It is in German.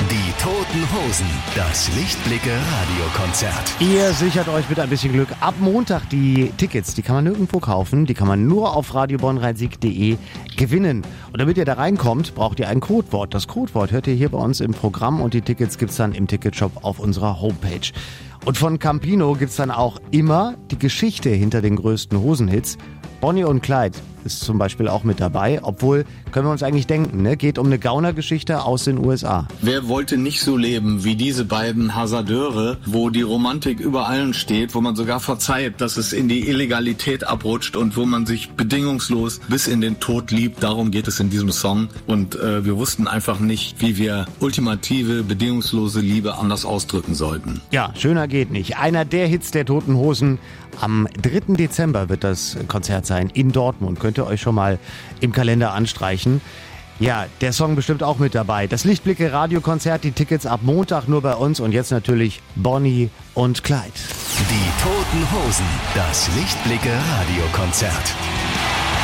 Die Toten Hosen, das Lichtblicke-Radiokonzert. Ihr sichert euch mit ein bisschen Glück ab Montag die Tickets. Die kann man nirgendwo kaufen. Die kann man nur auf radiobonnrhein-sieg.de gewinnen. Und damit ihr da reinkommt, braucht ihr ein Codewort. Das Codewort hört ihr hier bei uns im Programm und die Tickets gibt's dann im Ticketshop auf unserer Homepage. Und von Campino gibt's dann auch immer die Geschichte hinter den größten Hosenhits. Bonnie und Clyde ist zum Beispiel auch mit dabei, obwohl, können wir uns eigentlich denken, ne? Geht um eine Gaunergeschichte aus den USA. Wer wollte nicht so leben wie diese beiden Hasardeure, wo die Romantik über allen steht, wo man sogar verzeiht, dass es in die Illegalität abrutscht und wo man sich bedingungslos bis in den Tod liebt. Darum geht es in diesem Song. Und wir wussten einfach nicht, wie wir ultimative, bedingungslose Liebe anders ausdrücken sollten. Ja, schöner geht nicht. Einer der Hits der Toten Hosen. Am 3. Dezember wird das Konzert sein in Dortmund. Könnt ihr euch schon mal im Kalender anstreichen. Ja, der Song bestimmt auch mit dabei. Das Lichtblicke Radiokonzert, die Tickets ab Montag nur bei uns und jetzt natürlich Bonnie und Clyde. Die Toten Hosen, das Lichtblicke Radiokonzert.